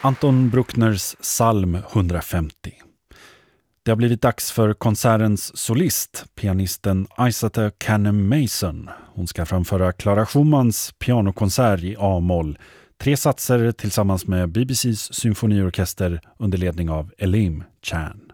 Anton Bruckners psalm 150. Det har blivit dags för konsertens solist, pianisten Isata Cannon-Mason. Hon ska framföra Clara Schumanns pianokonsert i A-moll. 3 satser tillsammans med BBCs symfoniorkester under ledning av Elim Chan.